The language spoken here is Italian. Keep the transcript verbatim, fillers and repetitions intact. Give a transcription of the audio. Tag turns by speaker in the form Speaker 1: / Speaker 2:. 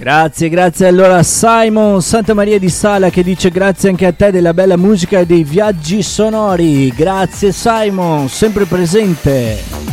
Speaker 1: Grazie, grazie allora Simon Santa Maria di Sala che dice grazie anche a te della bella musica e dei viaggi sonori. Grazie Simon, sempre presente.